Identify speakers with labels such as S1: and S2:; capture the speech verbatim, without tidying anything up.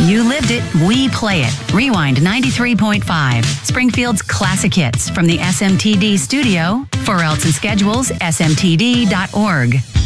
S1: You lived it, we play it. Rewind ninety-three point five. Springfield's classic hits from the S M T D studio. For else and schedules, S M T D dot org.